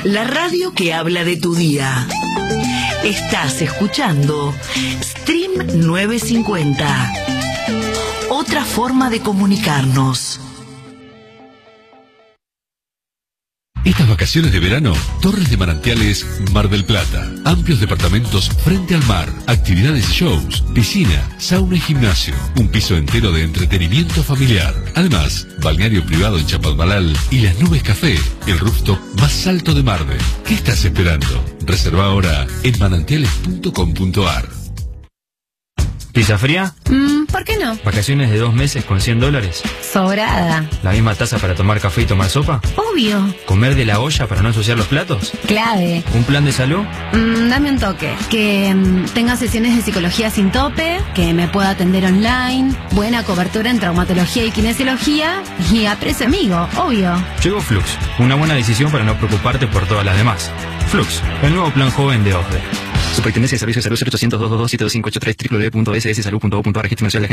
La radio que habla de tu día. Estás escuchando Stream 950. Otra forma de comunicarnos. Estas vacaciones de verano, Torres de Manantiales, Mar del Plata. Amplios departamentos frente al mar, actividades y shows, piscina, sauna y gimnasio. Un piso entero de entretenimiento familiar. Además, balneario privado en Chapadmalal y Las Nubes Café, el rooftop más alto de Marvel. ¿Qué estás esperando? Reserva ahora en manantiales.com.ar. ¿Pizza fría? ¿Por qué no? ¿Vacaciones de 2 meses con $100? Sobrada. ¿La misma taza para tomar café y tomar sopa? Obvio. ¿Comer de la olla para no ensuciar los platos? Clave. ¿Un plan de salud? Dame un toque. Que tenga sesiones de psicología sin tope, que me pueda atender online, buena cobertura en traumatología y kinesiología y a precio amigo, obvio. Llegó Flux, una buena decisión para no preocuparte por todas las demás. Flux, el nuevo plan joven de OSDE. Superintendencia de Servicios de Salud 0800 222 7253 www.sssalud.gov.ar. Registro Nacional de